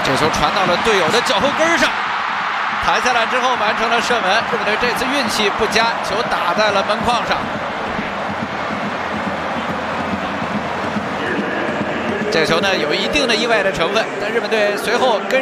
这球传到了队友的脚后跟上，弹下来之后完成了射门。日本队这次运气不佳，球打在了门框上。这个球呢有一定的意外的成分，但日本队随后跟